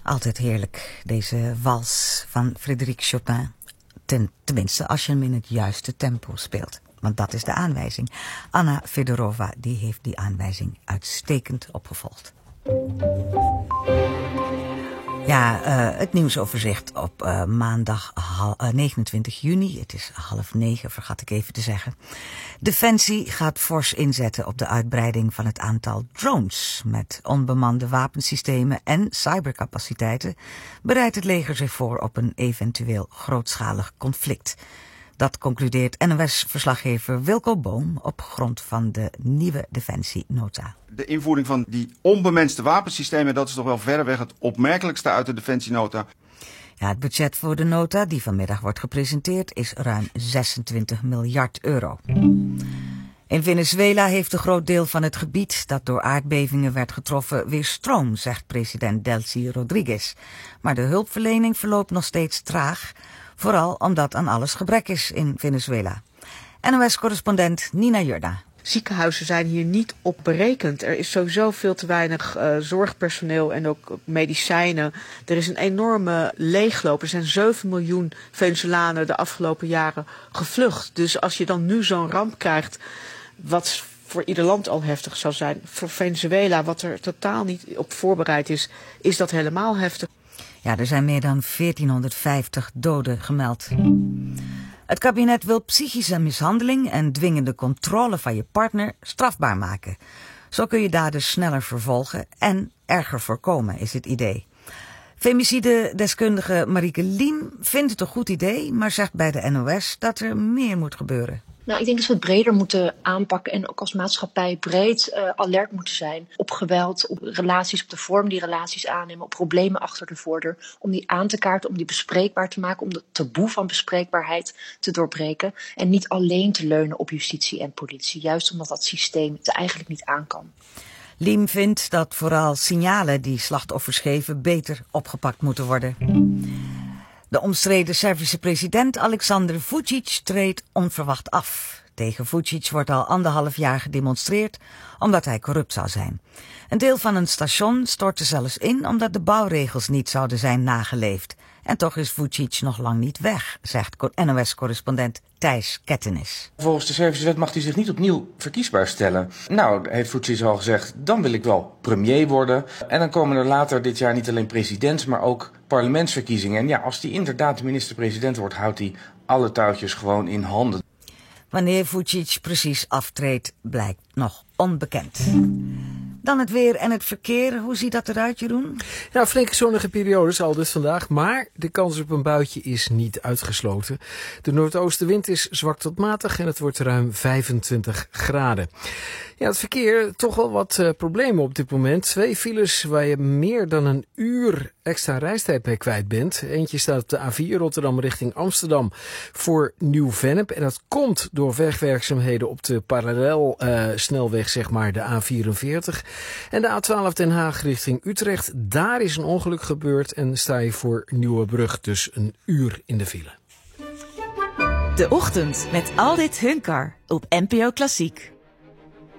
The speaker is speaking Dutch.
Altijd heerlijk, deze wals van Frédéric Chopin. Tenminste, als je hem in het juiste tempo speelt. Want dat is de aanwijzing. Anna Fedorova die heeft die aanwijzing uitstekend opgevolgd. Ja, het nieuwsoverzicht op maandag 29 juni. Het is 8:30, vergat ik even te zeggen. Defensie gaat fors inzetten op de uitbreiding van het aantal drones. Met onbemande wapensystemen en cybercapaciteiten bereidt het leger zich voor op een eventueel grootschalig conflict. Dat concludeert NOS-verslaggever Wilco Boom op grond van de nieuwe defensienota. De invoering van die onbemenste wapensystemen, dat is toch wel verreweg het opmerkelijkste uit de defensienota. Ja, het budget voor de nota, die vanmiddag wordt gepresenteerd, is ruim 26 miljard euro. In Venezuela heeft een groot deel van het gebied dat door aardbevingen werd getroffen weer stroom, zegt president Delcy Rodriguez. Maar de hulpverlening verloopt nog steeds traag, vooral omdat aan alles gebrek is in Venezuela. NOS-correspondent Nina Jurda. Ziekenhuizen zijn hier niet op berekend. Er is sowieso veel te weinig zorgpersoneel en ook medicijnen. Er is een enorme leegloop. Er zijn 7 miljoen Venezolanen de afgelopen jaren gevlucht. Dus als je dan nu zo'n ramp krijgt, wat voor ieder land al heftig zou zijn, voor Venezuela, wat er totaal niet op voorbereid is, is dat helemaal heftig. Ja, er zijn meer dan 1450 doden gemeld. Het kabinet wil psychische mishandeling en dwingende controle van je partner strafbaar maken. Zo kun je daders sneller vervolgen en erger voorkomen, is het idee. Femicide-deskundige Marieke Liem vindt het een goed idee, maar zegt bij de NOS dat er meer moet gebeuren. Nou, ik denk dat we het breder moeten aanpakken en ook als maatschappij breed alert moeten zijn op geweld, op relaties, op de vorm die relaties aannemen, op problemen achter de voordeur, om die aan te kaarten, om die bespreekbaar te maken, om de taboe van bespreekbaarheid te doorbreken en niet alleen te leunen op justitie en politie, juist omdat dat systeem het eigenlijk niet aan kan. Liem vindt dat vooral signalen die slachtoffers geven beter opgepakt moeten worden. De omstreden Servische president Aleksandar Vučić treedt onverwacht af. Tegen Vučić wordt al 1,5 jaar gedemonstreerd omdat hij corrupt zou zijn. Een deel van een station stortte zelfs in omdat de bouwregels niet zouden zijn nageleefd. En toch is Vučić nog lang niet weg, zegt NOS-correspondent Thijs Kettenis. Volgens de Servische wet mag hij zich niet opnieuw verkiesbaar stellen. Nou, heeft Vučić al gezegd, dan wil ik wel premier worden. En dan komen er later dit jaar niet alleen presidents, maar ook parlementsverkiezingen. En ja, als hij inderdaad de minister-president wordt, houdt hij alle touwtjes gewoon in handen. Wanneer Vučić precies aftreedt, blijkt nog onbekend. Dan het weer en het verkeer. Hoe ziet dat eruit, Jeroen? Ja, flinke zonnige periodes al dus vandaag, maar de kans op een buitje is niet uitgesloten. De noordoostenwind is zwak tot matig en het wordt ruim 25 graden. Ja, het verkeer, toch wel wat problemen op dit moment. 2 files waar je meer dan een uur extra reistijd mee kwijt bent. Eentje staat op de A4 Rotterdam richting Amsterdam voor Nieuw-Vennep. En dat komt door wegwerkzaamheden op de parallelsnelweg, zeg maar, de A44. En de A12 Den Haag richting Utrecht. Daar is een ongeluk gebeurd en sta je voor Nieuwebrug dus een uur in de file. De Ochtend met Aldit Hunkar op NPO Klassiek.